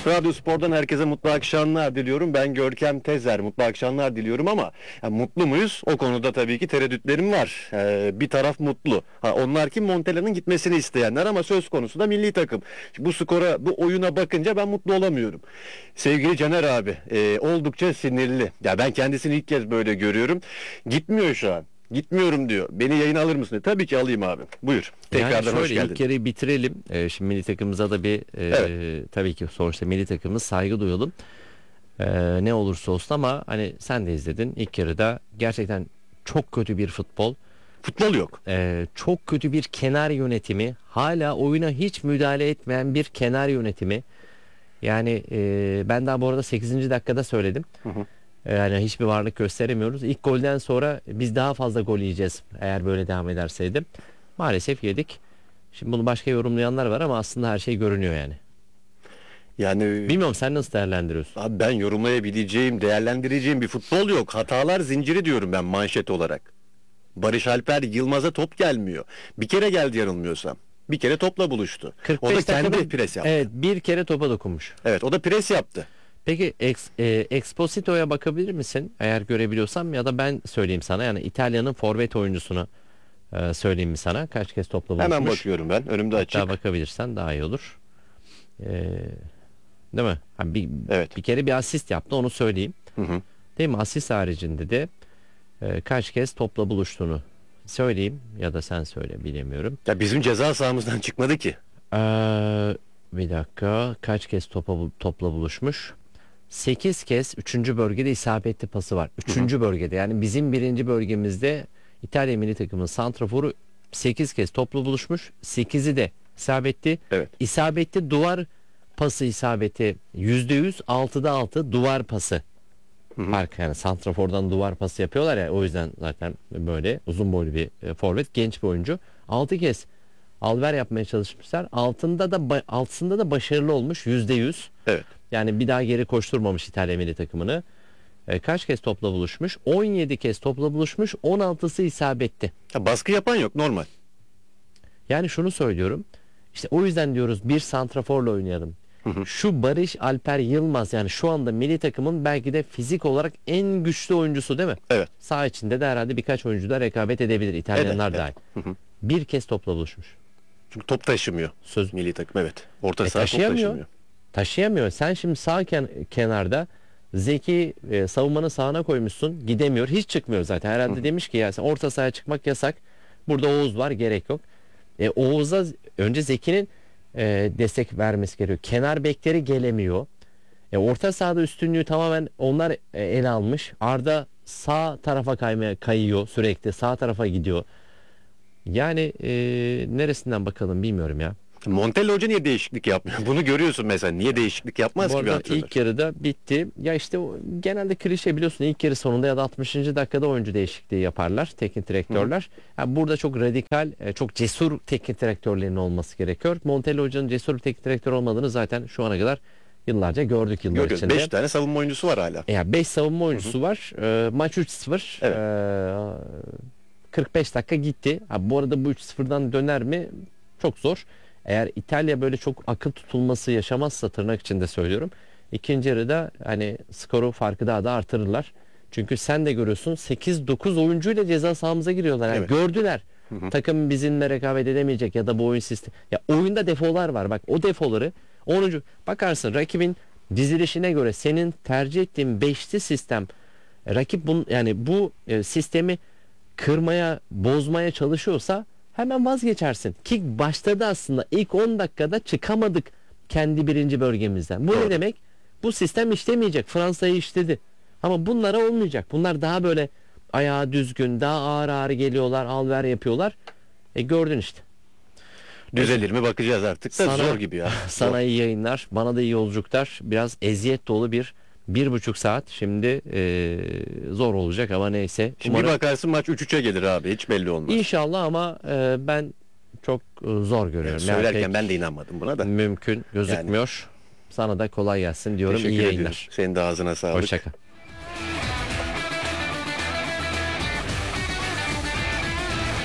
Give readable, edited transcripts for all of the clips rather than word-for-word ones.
Radyospor'dan herkese mutlu akşamlar diliyorum. Ben Görkem Tezer. Mutlu akşamlar diliyorum ama mutlu muyuz? O konuda tabii ki tereddütlerim var. Bir taraf mutlu. Onlar kim? Montella'nın gitmesini isteyenler ama söz konusu da milli takım. Bu skora, bu oyuna bakınca ben mutlu olamıyorum. Sevgili Caner abi, oldukça sinirli. Ya ben kendisini ilk kez böyle görüyorum. Gitmiyor şu an. Gitmiyorum diyor. Beni yayına alır mısın? Tabii ki alayım abi. Buyur. Tekrardan hoş geldin. İlk kere bitirelim. Şimdi milli takımımıza da bir tabii ki sonuçta milli takımımız saygı duyalım. Ne olursa olsun ama hani sen de izledin. İlk yarıda gerçekten çok kötü bir futbol. Futbol yok. Çok kötü bir kenar yönetimi. Hala oyuna hiç müdahale etmeyen bir kenar yönetimi. Yani ben daha bu arada 8. dakikada söyledim. Hı hı. Yani hiçbir varlık gösteremiyoruz. İlk golden sonra biz daha fazla gol yiyeceğiz eğer böyle devam ederseydi. Maalesef yedik. Şimdi bunu başka yorumlayanlar var ama aslında her şey görünüyor yani. Yani Bilmiyorum, sen nasıl değerlendiriyorsun? abi ben yorumlayabileceğim, değerlendireceğim bir futbol yok. Hatalar zinciri diyorum ben manşet olarak. Barış Alper Yılmaz'a top gelmiyor. Bir kere geldi yanılmıyorsam. Bir kere topla buluştu. O da 45 kendi dakikada pres yaptı. Evet, bir kere topa dokunmuş. Evet, o da pres yaptı. Peki Exposito'ya bakabilir misin? Eğer görebiliyorsam, ya da ben söyleyeyim sana. Yani İtalya'nın forvet oyuncusunu söyleyeyim mi sana? Kaç kez topla buluşmuş? Hemen bakıyorum ben. Önümde açık. Hatta bakabilirsen daha iyi olur. Değil mi? Evet. Bir kere bir asist yaptı, onu söyleyeyim. Hı hı. Değil mi? Asist haricinde de kaç kez topla buluştuğunu söyleyeyim, ya da sen söyle, bilemiyorum. Ya bizim ceza sahamızdan çıkmadı ki. Bir dakika, kaç kez topla buluşmuş? 8 kez 3. bölgede isabetli pası var. 3. bölgede, yani bizim 1. bölgemizde İtalya milli takımının santraforu 8 kez topla buluşmuş. 8'i de isabetli. Evet. İsabetli duvar pası isabeti %100, 6'da 6 duvar pası. Fark, yani santrafordan duvar pası yapıyorlar ya, o yüzden zaten böyle uzun boylu bir forvet, genç bir oyuncu. 6 kez alver yapmaya çalışmışlar. Altında da başarılı olmuş, %100. Evet. Yani bir daha geri koşturmamış İtalya milli takımını. Kaç kez topla buluşmuş? 17 kez topla buluşmuş. 16'sı isabetli. Ya baskı yapan yok, normal. Yani şunu söylüyorum. İşte o yüzden diyoruz bir santraforla oynayalım. Şu Barış Alper Yılmaz, yani şu anda milli takımın belki de fizik olarak en güçlü oyuncusu, değil mi? Evet. Sağ içinde de herhalde birkaç oyuncu da rekabet edebilir, İtalyanlar Evet, dahil. evet. Bir kez topla buluşmuş. Çünkü top taşımıyor. Söz Milli takım, evet. Orta saha top taşıyamıyor. taşımıyor. Taşıyamıyor. Sen şimdi sağ kenarda Zeki savunmanın sağına koymuşsun. Gidemiyor. Hiç çıkmıyor zaten. Herhalde demiş ki ya sen orta sahaya çıkmak yasak. Burada Oğuz var, gerek yok. Oğuz'a önce Zeki'nin destek vermesi gerekiyor. Kenar bekleri gelemiyor. Orta sahada üstünlüğü tamamen onlar ele almış. Arda sağ tarafa kayıyor sürekli. Sağ tarafa gidiyor. Yani neresinden bakalım bilmiyorum ya. Montella Hoca niye değişiklik yapmıyor? Bunu görüyorsun mesela. Niye değişiklik yapmaz Bu ki bir arada antrenör? ilk yarıda bitti. Ya işte genelde klişe, biliyorsun, ilk yarı sonunda ya da 60. dakikada oyuncu değişikliği yaparlar teknik direktörler. Yani burada çok radikal, çok cesur teknik direktörlerin olması gerekiyor. Montella Hoca'nın cesur bir teknik direktör olmadığını zaten şu ana kadar yıllarca gördük, yıllar Görüyoruz. içinde. 5 tane savunma oyuncusu var hala. Yani 5 savunma oyuncusu var. Maç 3-0. Evet. 45 dakika gitti. Bu arada bu 3-0'dan döner mi? Çok zor. Eğer İtalya böyle çok akıl tutulması yaşamazsa, tırnak içinde söylüyorum, ikinci yarıda hani skoru, farkı daha da artırırlar. Çünkü sen de görüyorsun, 8-9 oyuncuyla ceza sahamıza giriyorlar. Yani Evet. gördüler. Takım bizimle rekabet edemeyecek ya da bu oyun sistemi. Ya oyunda defolar var. Bak, o defoları 10. bakarsın rakibin dizilişine göre senin tercih ettiğin 5'li sistem, rakip bu sistemi kırmaya, bozmaya çalışıyorsa hemen vazgeçersin. Ki başladı aslında. İlk 10 dakikada çıkamadık kendi 1. bölgemizden. Bu Doğru. ne demek? Bu sistem işlemeyecek. Fransa'yı işledi. Ama bunlara olmayacak. Bunlar daha böyle ayağı düzgün, daha ağır ağır geliyorlar, alver yapıyorlar. Gördün işte. Düzelir mi bakacağız artık da zor gibi ya. Sana Zor. iyi yayınlar. Bana da iyi yolculuklar. Biraz eziyet dolu bir buçuk saat. Şimdi zor olacak ama neyse. Şimdi bir bakarsın maç 3-3'e gelir abi. Hiç belli olmaz. İnşallah ama ben çok zor görüyorum. Söylerken Yani ben de inanmadım buna da. mümkün gözükmüyor. Sana da kolay gelsin diyorum. Teşekkür İyi ediyorum. yayınlar. Senin de ağzına sağlık. Hoşça kal.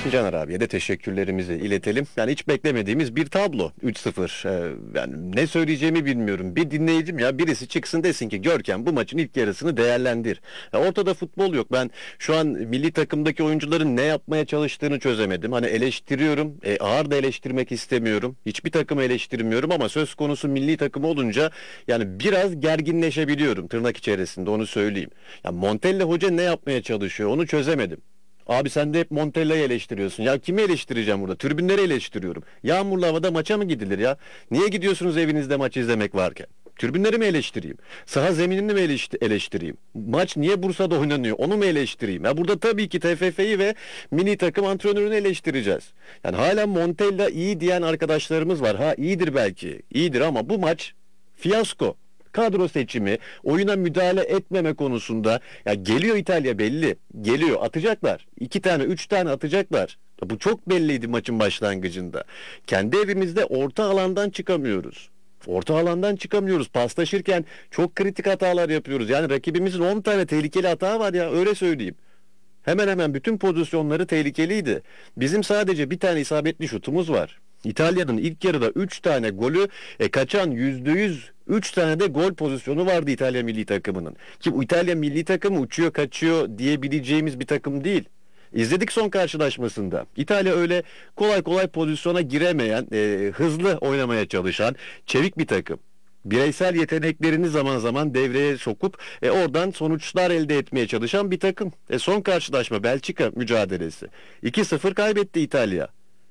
Caner abiye de teşekkürlerimizi iletelim. Yani hiç beklemediğimiz bir tablo. 3-0. Yani ne söyleyeceğimi bilmiyorum. Bir dinleyicim ya birisi çıksın desin ki Görkem bu maçın ilk yarısını değerlendir. Ya ortada futbol yok. Ben şu an milli takımdaki oyuncuların ne yapmaya çalıştığını çözemedim. Hani eleştiriyorum. Ağır da eleştirmek istemiyorum. Hiçbir takımı eleştirmiyorum ama söz konusu milli takım olunca yani biraz gerginleşebiliyorum tırnak içerisinde, onu söyleyeyim. Ya Montella hoca ne yapmaya çalışıyor onu çözemedim. Abi sen de hep Montella'yı eleştiriyorsun. Ya kimi eleştireceğim burada? Tribünleri eleştiriyorum. Yağmurlu havada maça mı gidilir ya? Niye gidiyorsunuz evinizde maç izlemek varken? Tribünleri mi eleştireyim? Saha zeminini mi eleştireyim? Maç niye Bursa'da oynanıyor? Onu mu eleştireyim? Ya burada tabii ki TFF'yi ve milli takım antrenörünü eleştireceğiz. Yani hala Montella iyi diyen arkadaşlarımız var. Ha iyidir belki. İyidir ama bu maç fiyasko. Kadro seçimi, oyuna müdahale etmeme konusunda ya geliyor İtalya belli. Geliyor atacaklar. 2 tane 3 tane atacaklar. Bu çok belliydi maçın başlangıcında. Kendi evimizde orta alandan çıkamıyoruz. Orta alandan çıkamıyoruz. Paslaşırken çok kritik hatalar yapıyoruz. Yani rakibimizin 10 tane tehlikeli hata var ya öyle söyleyeyim. Hemen hemen bütün pozisyonları tehlikeliydi. Bizim sadece bir tane isabetli şutumuz var. İtalya'nın ilk yarıda 3 tane golü kaçan %100 3 tane de gol pozisyonu vardı İtalya milli takımının. Ki bu İtalya milli takımı uçuyor kaçıyor diyebileceğimiz bir takım değil. İzledik son karşılaşmasında. İtalya öyle kolay kolay pozisyona giremeyen, hızlı oynamaya çalışan, çevik bir takım. Bireysel yeteneklerini zaman zaman devreye sokup oradan sonuçlar elde etmeye çalışan bir takım. Son karşılaşma Belçika mücadelesi. 2-0 kaybetti İtalya.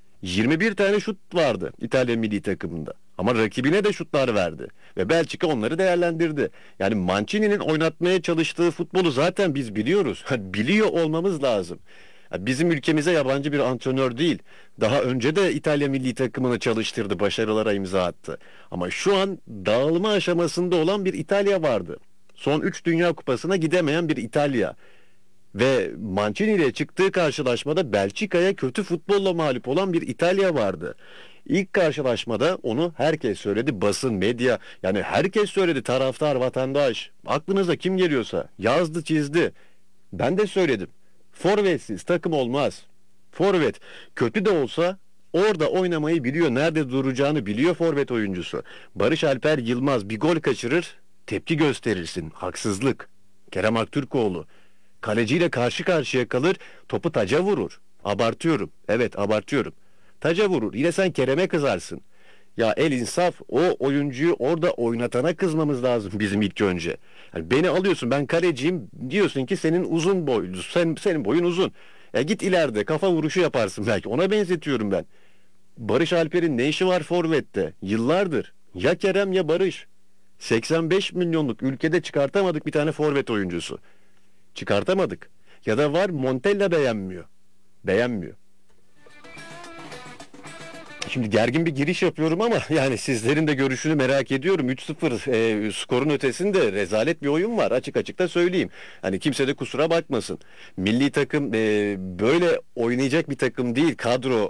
21 tane şut vardı İtalya milli takımında. Ama rakibine de şutlar verdi. Ve Belçika onları değerlendirdi. Yani Mancini'nin oynatmaya çalıştığı futbolu zaten biz biliyoruz. Biliyor olmamız lazım. Bizim ülkemize yabancı bir antrenör değil. Daha önce de İtalya milli takımını çalıştırdı, başarılara imza attı. Ama şu an dağılma aşamasında olan bir İtalya vardı. Son 3 Dünya Kupası'na gidemeyen bir İtalya. Ve Mancini ile çıktığı karşılaşmada Belçika'ya kötü futbolla mağlup olan bir İtalya vardı. İlk karşılaşmada onu herkes söyledi, basın, medya, yani herkes söyledi, taraftar, vatandaş. Aklınıza kim geliyorsa yazdı, çizdi. Ben de söyledim. Forvetsiz takım olmaz. Forvet kötü de olsa orada oynamayı biliyor, nerede duracağını biliyor forvet oyuncusu. Barış Alper Yılmaz bir gol kaçırır, tepki gösterirsin. Haksızlık. Kerem Aktürkoğlu kaleciyle karşı karşıya kalır, topu taca vurur. Abartıyorum. Evet, abartıyorum. Taca vurur. Yine sen Kerem'e kızarsın. Ya el insaf, o oyuncuyu orada oynatana kızmamız lazım bizim ilk önce. Yani beni alıyorsun, ben kaleciyim, diyorsun ki senin uzun boylu, senin boyun uzun. Git ileride kafa vuruşu yaparsın belki. Ona benzetiyorum ben. Barış Alper'in ne işi var forvette? Yıllardır. Ya Kerem ya Barış. 85 milyonluk ülkede çıkartamadık bir tane forvet oyuncusu. Çıkartamadık. Ya da var, Montella beğenmiyor. Beğenmiyor. Şimdi gergin bir giriş yapıyorum ama yani sizlerin de görüşünü merak ediyorum. 3-0 skorun ötesinde rezalet bir oyun var. Açık açık da söyleyeyim. Hani kimse de kusura bakmasın. Milli takım böyle oynayacak bir takım değil. Kadro